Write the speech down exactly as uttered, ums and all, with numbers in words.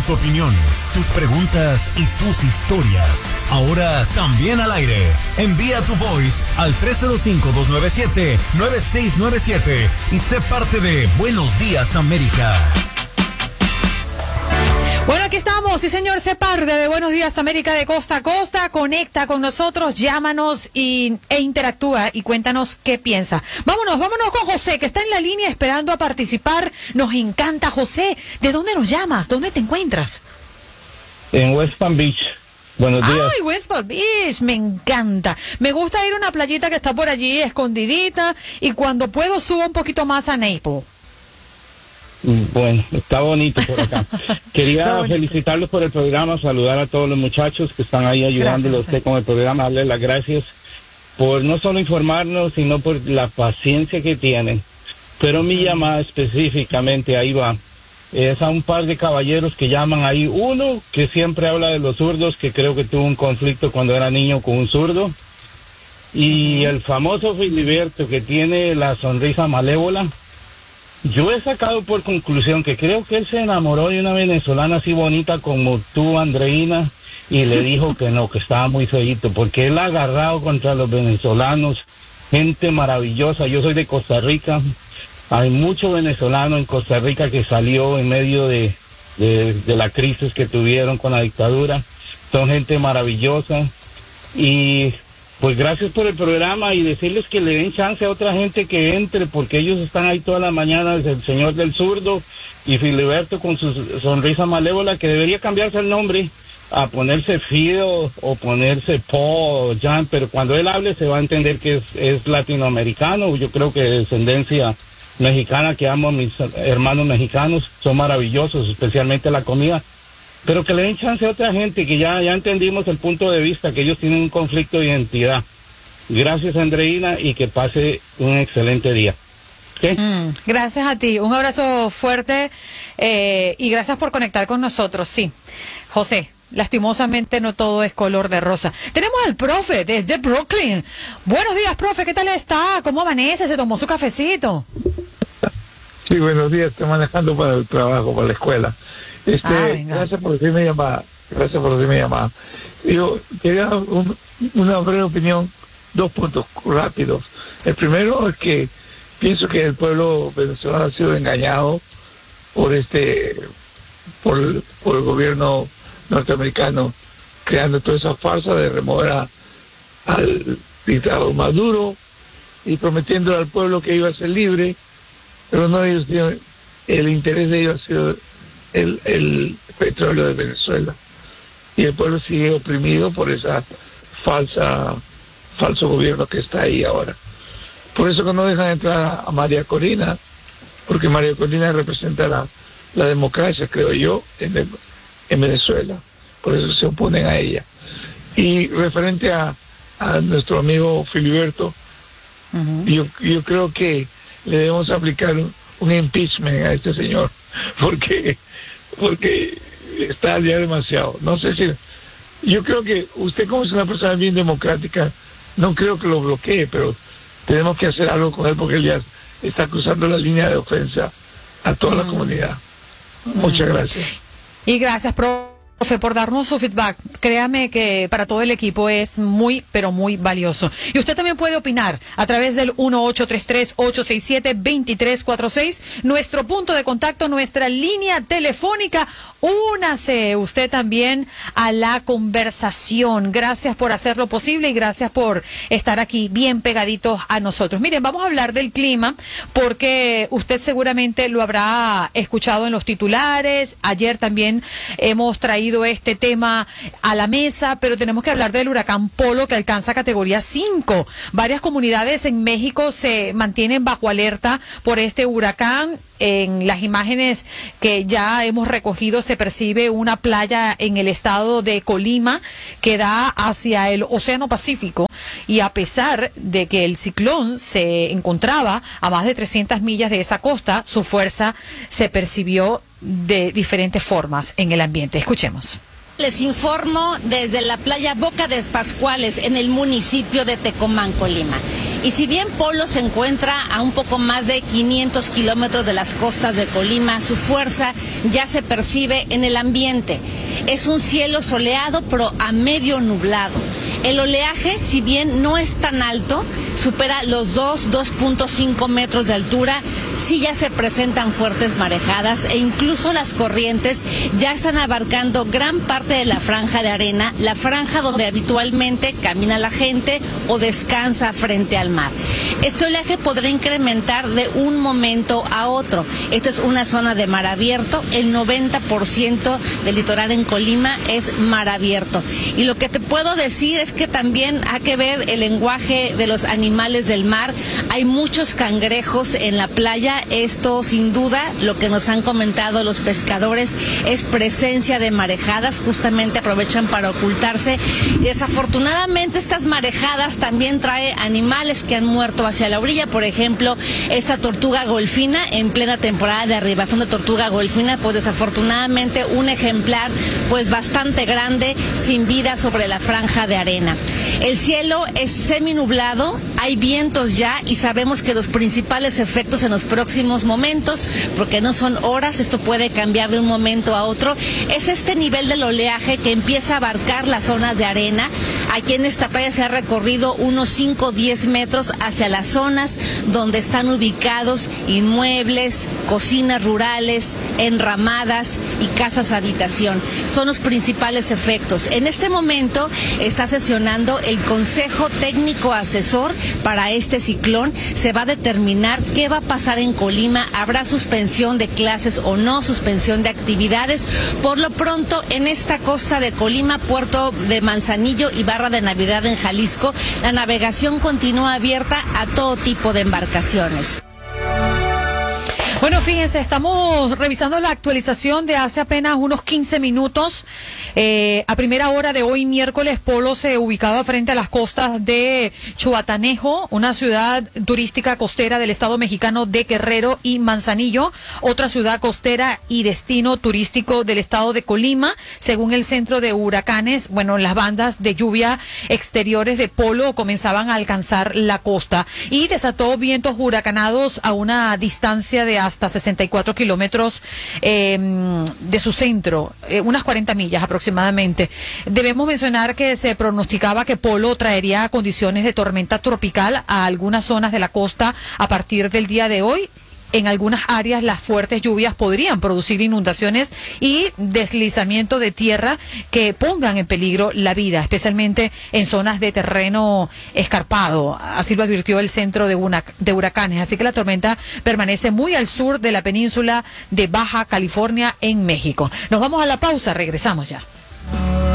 tus opiniones, tus preguntas y tus historias. Ahora también al aire. Envía tu voice al tres cero cinco, dos nueve siete, nueve seis nueve siete y sé parte de Buenos Días América. Bueno, aquí estamos, sí señor, sé parte de Buenos Días América de costa a costa, conecta con nosotros, llámanos y, e interactúa y cuéntanos qué piensa. Vámonos, vámonos con José, que está en la línea esperando a participar. Nos encanta, José. ¿De dónde nos llamas? ¿Dónde te encuentras? En West Palm Beach. Buenos días. Ay, West Palm Beach, me encanta. Me gusta ir a una playita que está por allí escondidita y cuando puedo subo un poquito más a Naples. Bueno, está bonito por acá. Quería felicitarlos por el programa, saludar a todos los muchachos que están ahí ayudándole a usted con el programa, darle las gracias por no solo informarnos, sino por la paciencia que tienen. Pero mi llamada específicamente, ahí va, es a un par de caballeros que llaman ahí. Uno que siempre habla de los zurdos, que creo que tuvo un conflicto cuando era niño con un zurdo. Y el famoso Filiberto, que tiene la sonrisa malévola. Yo he sacado por conclusión que creo que él se enamoró de una venezolana así bonita como tú, Andreina, y le dijo que no, que estaba muy feíto, porque él ha agarrado contra los venezolanos, gente maravillosa. Yo soy de Costa Rica, hay mucho venezolano en Costa Rica que salió en medio de, de, de la crisis que tuvieron con la dictadura, son gente maravillosa, y pues gracias por el programa y decirles que le den chance a otra gente que entre, porque ellos están ahí todas las mañanas, el señor del zurdo y Filiberto con su sonrisa malévola, que debería cambiarse el nombre a ponerse Fido o ponerse Paul o Jan, pero cuando él hable se va a entender que es, es latinoamericano. Yo creo que de descendencia mexicana, que amo a mis hermanos mexicanos, son maravillosos, especialmente la comida. Pero que le den chance a otra gente, que ya, ya entendimos el punto de vista, que ellos tienen un conflicto de identidad. Gracias, Andreina, y que pase un excelente día. ¿Okay? Mm, gracias a ti, un abrazo fuerte eh, y gracias por conectar con nosotros. Sí, José, lastimosamente no todo es color de rosa. Tenemos al profe desde Brooklyn. Buenos días, profe, ¿qué tal está? ¿Cómo amanece? ¿Se tomó su cafecito? Sí, buenos días, estoy manejando para el trabajo, para la escuela. Este, ah, gracias por decirme llamada, gracias por decirme llamada. Yo quería un, una breve opinión, dos puntos rápidos. El primero es que pienso que el pueblo venezolano ha sido engañado por este, por, por el gobierno norteamericano, creando toda esa farsa de remover a, al dictador Maduro y prometiendo al pueblo que iba a ser libre, pero no ellos tienen, el interés de ellos ha sido El, el petróleo de Venezuela, y el pueblo sigue oprimido por esa falsa falso gobierno que está ahí ahora. Por eso que no dejan entrar a María Corina, porque María Corina representa la, la democracia, creo yo, en, el, en Venezuela. Por eso se oponen a ella. Y referente a, a nuestro amigo Filiberto, uh-huh. yo, yo creo que le debemos aplicar un, un impeachment a este señor, porque porque está ya demasiado. No sé si, yo creo que usted, como es una persona bien democrática, no creo que lo bloquee, pero tenemos que hacer algo con él, porque él ya está cruzando la línea de ofensa a toda mm. la comunidad. Muchas mm. gracias. Y gracias, profe, por darnos su feedback. Créame que para todo el equipo es muy, pero muy valioso. Y usted también puede opinar a través del uno ocho tres tres, ocho seis siete, dos tres cuatro seis, nuestro punto de contacto, nuestra línea telefónica. Únase usted también a la conversación. Gracias por hacerlo posible y gracias por estar aquí bien pegaditos a nosotros. Miren, vamos a hablar del clima porque usted seguramente lo habrá escuchado en los titulares. Ayer también hemos traído este tema a la mesa, pero tenemos que hablar del huracán Polo, que alcanza categoría cinco. Varias comunidades en México se mantienen bajo alerta por este huracán. En las imágenes que ya hemos recogido se percibe una playa en el estado de Colima que da hacia el Océano Pacífico, y a pesar de que el ciclón se encontraba a más de trescientas millas de esa costa, su fuerza se percibió de diferentes formas en el ambiente. Escuchemos. Les informo desde la playa Boca de Pascuales, en el municipio de Tecomán, Colima. Y si bien Polo se encuentra a un poco más de quinientos kilómetros de las costas de Colima, su fuerza ya se percibe en el ambiente. Es un cielo soleado, pero a medio nublado. El oleaje, si bien no es tan alto, supera los dos, dos punto cinco metros de altura, sí ya se presentan fuertes marejadas e incluso las corrientes ya están abarcando gran parte de la franja de arena, la franja donde habitualmente camina la gente o descansa frente al mar. Este oleaje podrá incrementar de un momento a otro. Esta es una zona de mar abierto, el noventa por ciento del litoral en Colima es mar abierto. Y lo que te puedo decir es que también hay que ver el lenguaje de los animales del mar. Hay muchos cangrejos en la playa. Esto, sin duda, lo que nos han comentado los pescadores es presencia de marejadas. Justamente aprovechan para ocultarse. Y desafortunadamente estas marejadas también trae animales que han muerto hacia la orilla. Por ejemplo, esa tortuga golfina en plena temporada de arribación de tortuga golfina, pues desafortunadamente un ejemplar pues bastante grande sin vida sobre la franja de arena. El cielo es seminublado, hay vientos ya y sabemos que los principales efectos en los próximos momentos, porque no son horas, esto puede cambiar de un momento a otro, es este nivel del oleaje que empieza a abarcar las zonas de arena. Aquí en esta playa se ha recorrido unos cinco o diez metros hacia las zonas donde están ubicados inmuebles, cocinas rurales, enramadas y casas habitación. Son los principales efectos. En este momento está sesionando el Consejo Técnico Asesor para este ciclón. Se va a determinar qué va a pasar en Colima. ¿Habrá suspensión de clases o no, suspensión de actividades? Por lo pronto, en esta costa de Colima, Puerto de Manzanillo y Barra de Navidad en Jalisco, la navegación continúa abierta a todo tipo de embarcaciones. Bueno, fíjense, estamos revisando la actualización de hace apenas unos quince minutos. Eh, a primera hora de hoy, miércoles, Polo se ubicaba frente a las costas de Chuatanejo, una ciudad turística costera del estado mexicano de Guerrero, y Manzanillo, otra ciudad costera y destino turístico del estado de Colima. Según el Centro de Huracanes, bueno, las bandas de lluvia exteriores de Polo comenzaban a alcanzar la costa y desató vientos huracanados a una distancia de hasta sesenta y cuatro kilómetros eh, de su centro, eh, unas cuarenta millas aproximadamente. Debemos mencionar que se pronosticaba que Polo traería condiciones de tormenta tropical a algunas zonas de la costa a partir del día de hoy. En algunas áreas las fuertes lluvias podrían producir inundaciones y deslizamiento de tierra que pongan en peligro la vida, especialmente en zonas de terreno escarpado. Así lo advirtió el Centro de, una, de Huracanes. Así que la tormenta permanece muy al sur de la península de Baja California en México. Nos vamos a la pausa, regresamos ya.